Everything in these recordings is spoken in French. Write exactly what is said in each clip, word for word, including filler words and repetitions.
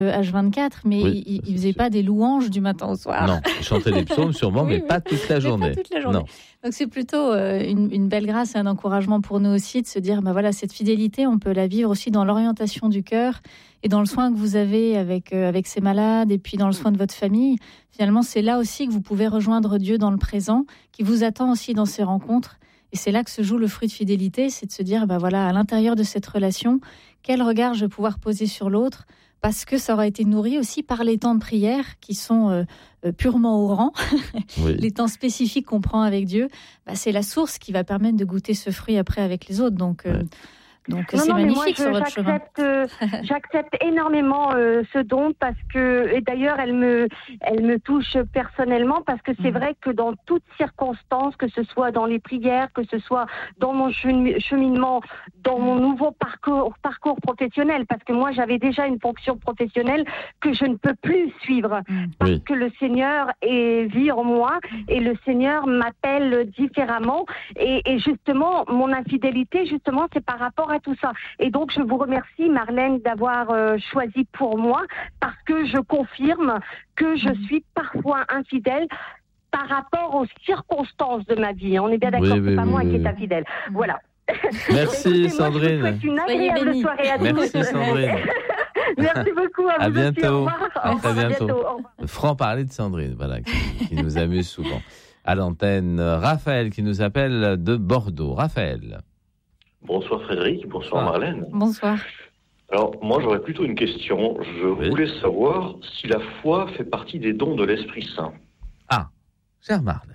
H vingt-quatre, mais oui, il ne faisait pas des louanges du matin au soir. Non, il chantait des psaumes sûrement, oui, mais, oui. Pas toute la journée. Mais pas toute la journée. Non. Donc c'est plutôt euh, une, une belle grâce et un encouragement pour nous aussi de se dire, bah voilà, cette fidélité, on peut la vivre aussi dans l'orientation du cœur et dans le soin que vous avez avec, euh, avec ces malades et puis dans le soin de votre famille. Finalement, c'est là aussi que vous pouvez rejoindre Dieu dans le présent, qui vous attend aussi dans ces rencontres. Et c'est là que se joue le fruit de fidélité, c'est de se dire, bah voilà, à l'intérieur de cette relation, quel regard je vais pouvoir poser sur l'autre, parce que ça aura été nourri aussi par les temps de prière qui sont euh, euh, purement au rang, oui. Les temps spécifiques qu'on prend avec Dieu, bah, c'est la source qui va permettre de goûter ce fruit après avec les autres. Donc, euh, oui. donc non, c'est non, magnifique moi, je, sur votre chemin. Euh, j'accepte énormément euh, ce don parce que, et d'ailleurs, elle me, elle me touche personnellement parce que c'est mmh. vrai que dans toutes circonstances, que ce soit dans les prières, que ce soit dans mon cheminement, dans mon nouveau parcours, parcours professionnel, parce que moi, j'avais déjà une fonction professionnelle que je ne peux plus suivre mmh. parce oui. que le Seigneur est, vit en moi et le Seigneur m'appelle différemment et, et justement, mon infidélité, justement, c'est par rapport à tout ça. Et donc, je vous remercie, Marlène, d'avoir euh, choisi pour moi, parce que je confirme que je suis parfois infidèle par rapport aux circonstances de ma vie. On est bien d'accord, oui, c'est oui, pas oui, moi oui. qui est infidèle. Voilà. Merci, écoutez, Sandrine. Moi, je vous souhaite une agréable soirée à tous. Merci, Sandrine. Merci beaucoup. À, à vous bientôt. Aussi. Au revoir. À très bientôt. bientôt. Franc parler de Sandrine, voilà, qui, qui nous amuse souvent. À l'antenne, Raphaël qui nous appelle de Bordeaux. Raphaël. Bonsoir Frédéric, bonsoir ah. Marlène. Bonsoir. Alors, moi j'aurais plutôt une question. Je oui. voulais savoir si la foi fait partie des dons de l'Esprit Saint. Ah, chère Marlène.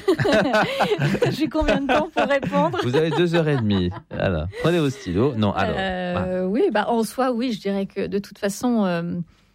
J'ai combien de temps pour répondre ? Vous avez deux heures et demie. Alors, prenez vos stylos. Non, alors. Euh, ah. Oui, bah, en soi, oui, je dirais que de toute façon... Euh...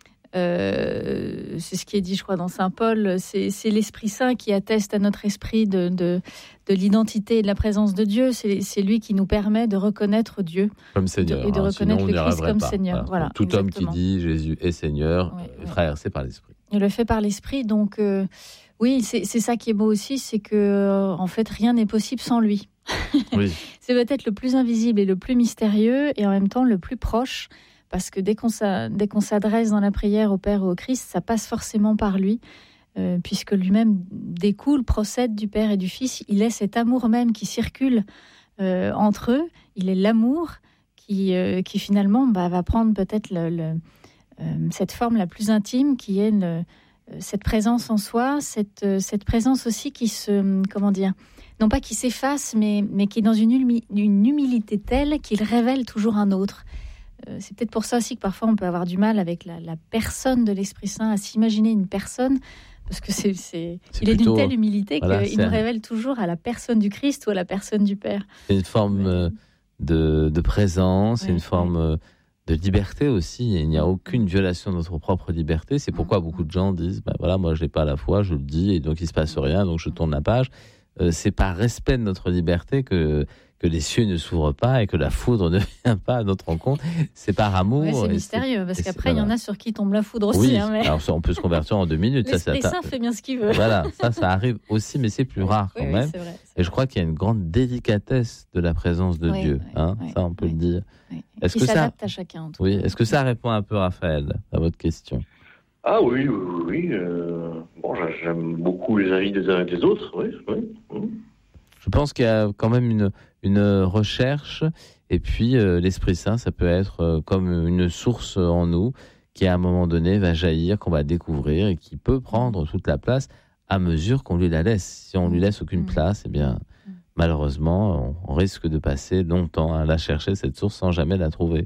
Euh, c'est ce qui est dit, je crois, dans Saint Paul. C'est, c'est l'Esprit Saint qui atteste à notre esprit de, de, de l'identité et de la présence de Dieu. C'est, c'est lui qui nous permet de reconnaître Dieu comme Seigneur, et de, et de hein, reconnaître le Christ comme pas. Seigneur. Voilà. Voilà, tout exactement. Homme qui dit Jésus est Seigneur, oui, est oui. traversé par l'Esprit. Il le fait par l'Esprit, donc euh, oui, c'est, c'est ça qui est beau aussi, c'est que euh, en fait rien n'est possible sans lui. Oui. C'est peut-être le plus invisible et le plus mystérieux, et en même temps le plus proche. Parce que dès qu'on, dès qu'on s'adresse dans la prière au Père ou au Christ, ça passe forcément par lui, euh, puisque lui-même découle, procède du Père et du Fils. Il est cet amour même qui circule euh, entre eux. Il est l'amour qui, euh, qui finalement bah, va prendre peut-être le, le, euh, cette forme la plus intime, qui est le, cette présence en soi, cette, cette présence aussi qui se... Comment dire ? Non pas qui s'efface, mais, mais qui est dans une, humi- une humilité telle qu'il révèle toujours un autre. C'est peut-être pour ça aussi que parfois on peut avoir du mal avec la, la personne de l'Esprit Saint, à s'imaginer une personne, parce que c'est, c'est, c'est il plutôt, est d'une telle humilité voilà, qu'il nous révèle toujours à la personne du Christ ou à la personne du Père. C'est une forme euh, de, de présence, ouais, une forme ouais. de liberté aussi. Il n'y a aucune violation de notre propre liberté. C'est pourquoi beaucoup de gens disent bah voilà, moi je n'ai pas la foi, je le dis, et donc il ne se passe rien, donc je tourne la page. Euh, c'est par respect de notre liberté que que les cieux ne s'ouvrent pas et que la foudre ne vient pas à notre rencontre. C'est par amour. Ouais, c'est mystérieux, c'est, parce qu'après, il voilà. y en a sur qui tombe la foudre aussi. Oui, hein, mais... alors ça, on peut se convertir en deux minutes. L'Esprit ça, Saint fait bien ce qu'il veut. Voilà, ça, ça arrive aussi, mais c'est plus rare quand oui, même. Oui, c'est vrai, c'est et je crois qu'il y a une grande délicatesse de la présence de oui, Dieu. Oui, hein, oui, ça, on peut oui, le dire. Oui. Est-ce qui que s'adapte ça... à chacun, en tout oui. cas. Est-ce que ça répond un peu, Raphaël, à votre question ? Ah oui, oui, oui. Euh... Bon, j'aime beaucoup les avis des uns et des autres. Oui, oui. oui. Je pense qu'il y a quand même une, une recherche, et puis euh, l'Esprit Saint, ça peut être euh, comme une source en nous qui, à un moment donné, va jaillir, qu'on va découvrir et qui peut prendre toute la place à mesure qu'on lui la laisse. Si on lui laisse aucune place, eh bien, malheureusement, on, on risque de passer longtemps à la chercher, cette source, sans jamais la trouver.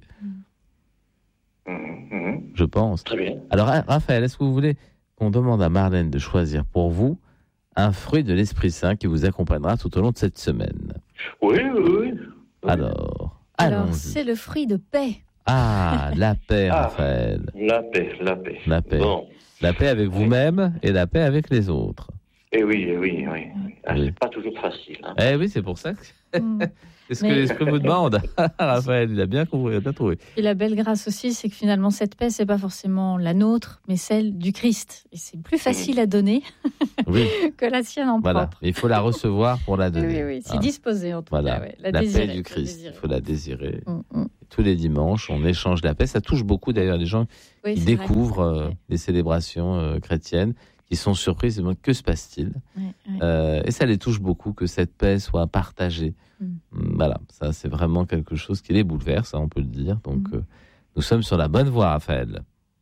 Mmh. Je pense. Très bien. Alors, Raphaël, est-ce que vous voulez qu'on demande à Marlène de choisir pour vous un fruit de l'Esprit Saint qui vous accompagnera tout au long de cette semaine? Oui, oui, oui. Alors, Alors allons-y. c'est le fruit de paix. Ah, la paix, Ah, Raphaël. La paix, la paix. La paix. Bon. La paix avec vous-même et la paix avec les autres. Eh oui, eh oui, oui. Ah, Oui. c'est pas toujours facile. Hein. Eh oui, c'est pour ça que... Mm. C'est ce Mais- que l'Esprit vous demande. Raphaël, il a bien compris, il a bien trouvé. Et la belle grâce aussi, c'est que finalement, cette paix, c'est pas forcément la nôtre, mais celle du Christ. Et c'est plus facile à donner Oui, que la sienne en voilà. propre. Il faut la recevoir pour la Oui, donner. oui, oui, c'est Hein. disposé en tout Voilà, cas. Ouais. La, la désirer, paix du la Christ, désirer. il faut la désirer. Mm, mm. tous les dimanches, on échange la paix. Ça touche beaucoup d'ailleurs les gens oui, qui c'est découvrent euh, ouais. les célébrations euh, chrétiennes, qui sont surpris, ils se demandent que se passe-t-il. Ouais, ouais. Euh, et ça les touche beaucoup que cette paix soit partagée. Mm. Voilà, ça c'est vraiment quelque chose qui les bouleverse, hein, on peut le dire. Donc Mm. euh, nous sommes sur la bonne voie, Raphaël.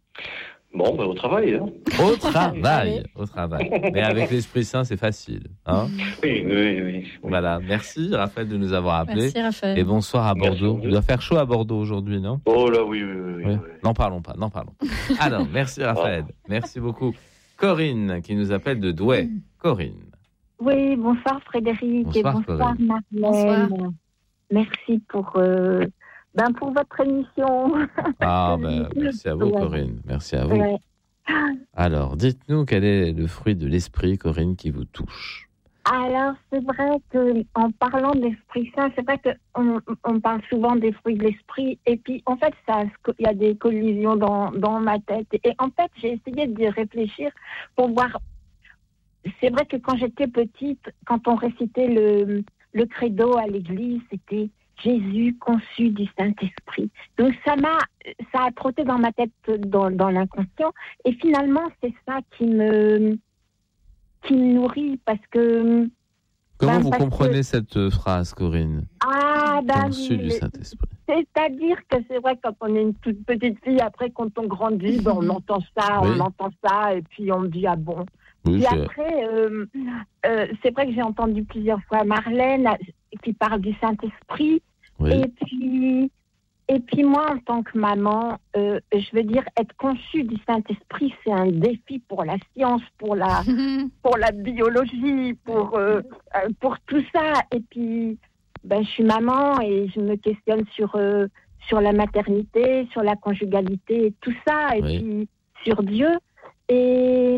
Bon, ben, au travail. Hein. Au travail, au travail. Mais avec l'Esprit Saint, c'est facile. Hein, Oui, oui, oui. voilà, merci Raphaël de nous avoir appelés. Merci Raphaël. Et bonsoir à Merci. Bordeaux. Il doit faire chaud à Bordeaux aujourd'hui, non ? Oh là, oui, oui, oui. oui, Oui. oui. N'en parlons pas, n'en parlons pas. Alors, merci Raphaël. Merci beaucoup. Corinne, qui nous appelle de Douai. Corinne. Oui, bonsoir Frédéric Bonsoir, et bonsoir Corinne. Marlène. Bonsoir. Merci pour, euh, ben pour votre émission. Ah, ben, merci à vous, Ouais. Corinne. Merci à vous. Ouais. Alors, dites-nous quel est le fruit de l'esprit, Corinne, qui vous touche. Alors, c'est vrai que en parlant de l'Esprit Saint, c'est vrai qu'on on parle souvent des fruits de l'Esprit, et puis en fait, ça, il y a des collisions dans, dans ma tête. Et en fait, j'ai essayé d'y réfléchir pour voir. C'est vrai que quand j'étais petite, quand on récitait le, le credo à l'église, c'était Jésus conçu du Saint-Esprit. Donc ça m'a, ça a trotté dans ma tête, dans, dans l'inconscient, et finalement, c'est ça qui me qui me nourrit, parce que... Comment ben, vous parce comprenez que, cette phrase, Corinne ? Ah, ben, Conçu du oui, Saint-Esprit. c'est-à-dire que c'est vrai, quand on est une toute petite fille, après, quand on grandit, ben, on entend ça, Oui. on entend ça, et puis on me dit, ah bon. Oui, Puis c'est- après, euh, euh, c'est vrai que j'ai entendu plusieurs fois Marlène euh, qui parle du Saint-Esprit, oui. et puis... Et puis moi, en tant que maman, euh, je veux dire, être conçue du Saint-Esprit, c'est un défi pour la science, pour la, pour la biologie, pour, euh, euh, pour tout ça. Et puis, ben, je suis maman et je me questionne sur, euh, sur la maternité, sur la conjugalité, et tout ça, et Oui. puis sur Dieu. Et,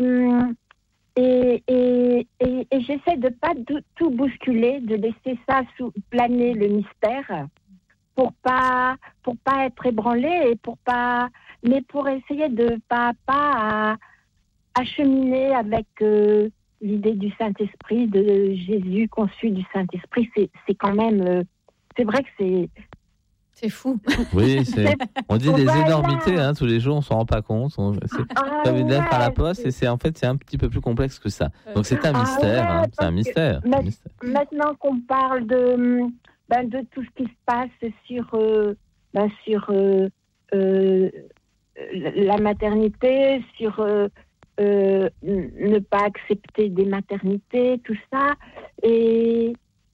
et, et, et, et j'essaie de ne pas tout, tout bousculer, de laisser ça sous, planer le mystère, pour pas pour pas être ébranlé, et pour pas mais pour essayer de pas à pas à, à cheminer avec euh, l'idée du Saint-Esprit, de Jésus conçu du Saint-Esprit. C'est c'est quand même euh, c'est vrai que c'est C'est fou. Oui, c'est... on dit des Voilà. énormités, hein, tous les jours, on s'en rend pas compte. On... C'est ah, comme une lettre à la ouais, poste, et c'est en fait c'est un petit peu plus complexe que ça. Donc c'est un Ah mystère, ouais, hein, c'est parce un que mystère. ma- un mystère. Maintenant qu'on parle de, ben, de tout ce qui se passe sur, euh, ben, sur euh, euh, la maternité, sur euh, euh, ne pas accepter des maternités, tout ça, et,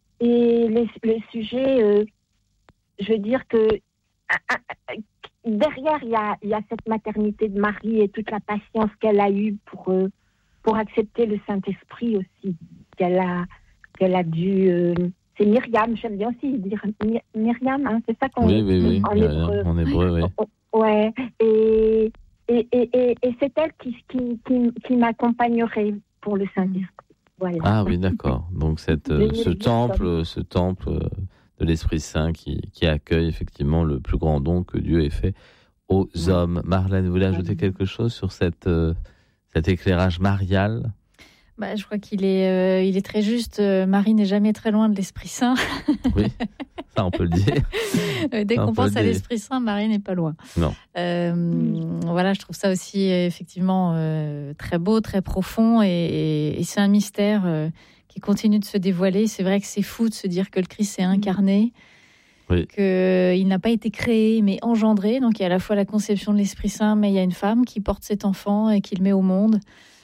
et les, les sujets, euh, je veux dire que ah, ah, derrière, il y a, il y a cette maternité de Marie et toute la patience qu'elle a eue pour, euh, pour accepter le Saint-Esprit aussi, qu'elle a, qu'elle a dû... Euh, c'est Myriam, j'aime bien aussi dire My- Myriam, hein, c'est ça qu'on Oui, oui, oui, en Myriam, hébreu. en hébreu, oui. Ouais, et, et, et, et, et c'est elle qui, qui, qui, qui m'accompagnerait pour le Saint-Esprit. Voilà. Ah oui, d'accord. Donc cette, euh, Oui, ce oui, temple, comme- ce temple euh, de l'Esprit Saint qui, qui accueille effectivement le plus grand don que Dieu ait fait aux Ouais. hommes. Marlène, vous voulez ajouter quelque chose sur cette, euh, cet éclairage marial ? Bah, je crois qu'il est, euh, il est très juste. Euh, Marie n'est jamais très loin de l'Esprit Saint. Oui, ça on peut le dire. Euh, Dès Un qu'on peu pense à des- l'Esprit Saint, Marie n'est pas loin. Non. Euh, voilà, je trouve ça aussi euh, effectivement euh, très beau, très profond, et, et- et c'est un mystère euh, qui continue de se dévoiler. C'est vrai que c'est fou de se dire que le Christ s'est incarné, Oui. qu'il n'a pas été créé mais engendré. Donc il y a à la fois la conception de l'Esprit Saint, mais il y a une femme qui porte cet enfant et qui le met au monde.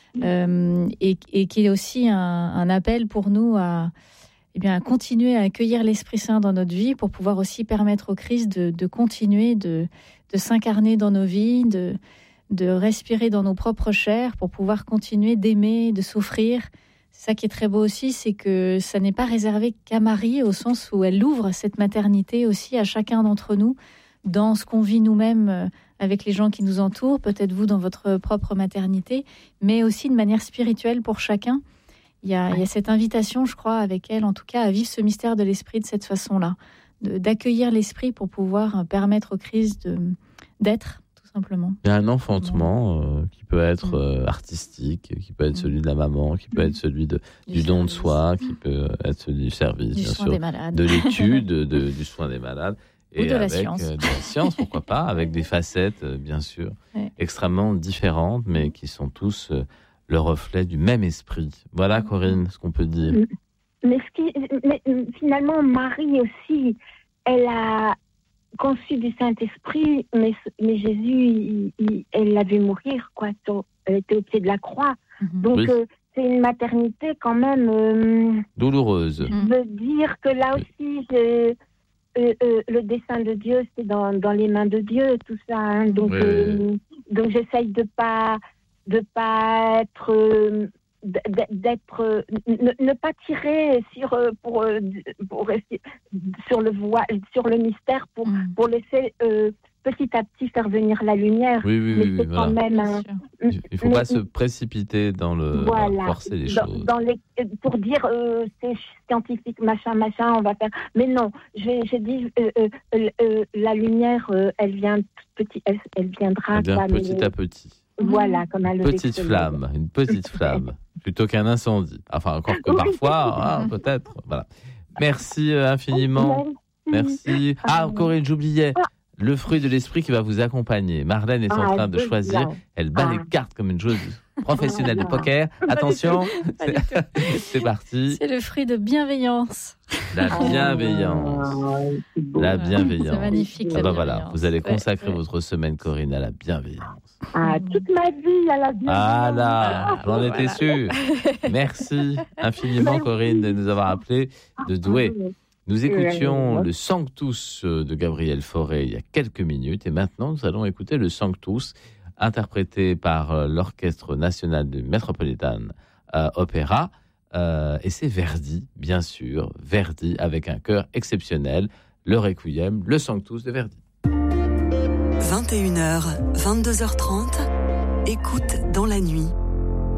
Euh, et, et qui est aussi un, un appel pour nous à, eh bien, à continuer à accueillir l'Esprit Saint dans notre vie pour pouvoir aussi permettre au Christ de, de continuer de, de s'incarner dans nos vies, de, de respirer dans nos propres chairs pour pouvoir continuer d'aimer, de s'offrir. C'est ça qui est très beau aussi, c'est que ça n'est pas réservé qu'à Marie, au sens où elle ouvre cette maternité aussi à chacun d'entre nous dans ce qu'on vit nous-mêmes avec les gens qui nous entourent, peut-être vous dans votre propre maternité, mais aussi de manière spirituelle pour chacun. Il y a, il y a cette invitation, je crois, avec elle, en tout cas, à vivre ce mystère de l'esprit de cette façon-là, de, d'accueillir l'esprit pour pouvoir permettre au Christ de, d'être, tout simplement. Il y a un enfantement euh, qui peut être euh, artistique, qui peut être Mm. celui de la maman, qui peut Mm. être celui de, du, don de service, soi, qui peut être celui du service, du bien soin sûr, des malades. de l'étude, de, du soin des malades. Et de la avec science. euh, de la science, pourquoi pas, avec des facettes, euh, bien sûr, Ouais. extrêmement différentes, mais qui sont tous euh, le reflet du même esprit. Voilà, Corinne, ce qu'on peut dire. Mais, ce qui, mais finalement, Marie aussi, elle a conçu du Saint-Esprit, mais, mais Jésus, il, il, elle l'a vu mourir, quoi. Sur, elle était au pied de la croix. Mhm. Donc, Oui. euh, c'est une maternité quand même. Euh, Douloureuse. je veux dire que là aussi, j'ai, euh, euh, le dessein de Dieu, c'est dans, dans les mains de Dieu, tout ça. Hein. Donc, Oui. euh, donc, j'essaye de pas, de pas être. Euh, d'être ne, ne pas tirer sur pour, pour rester sur le voile, sur le mystère pour Mm. pour laisser euh, petit à petit faire venir la lumière. Oui, oui, Mais oui, c'est oui, quand voilà. même un, Bien sûr. Il ne faut mais- pas se précipiter dans le dans voilà, forcer les dans, choses. dans les, pour dire euh, c'est scientifique, machin, machin, on va faire. Mais non, j'ai, j'ai dit euh, euh, euh, la lumière, euh, elle vient petit, elle, elle viendra. Eh bien, quoi, mais, petit à petit. Voilà, comme un Une lever petite de soleil. flamme, une petite flamme, plutôt qu'un incendie. Enfin, encore que Oui. parfois, hein, peut-être. Voilà. Merci euh, infiniment. Merci. Merci. Ah, Ah. Corinne, j'oubliais. Le fruit de l'esprit qui va vous accompagner. Marlène est en Ah, train de c'est choisir. bien. Elle bat Ah. les cartes comme une joueuse professionnelle de Ah. poker. Attention, Pas du c'est c'est parti. C'est le fruit de bienveillance. La bienveillance. Ah, c'est beau. La Ouais, bienveillance. C'est magnifique, Ah la bah voilà, bienveillance. vous allez Ouais, consacrer ouais. votre semaine, Corinne, à la bienveillance. Ah, toute ma vie à la bienveillance. Ah là, j'en étais Voilà. sûr. Merci infiniment, Merci. Corinne, de nous avoir appelé de Douai. Nous écoutions Ouais. le Sanctus de Gabriel Fauré il y a quelques minutes et maintenant nous allons écouter le Sanctus interprété par euh, l'Orchestre National du Metropolitan euh, Opera euh, et c'est Verdi, bien sûr, Verdi avec un chœur exceptionnel, le Requiem, le Sanctus de Verdi. vingt et une heures, vingt-deux heures trente, écoute dans la nuit,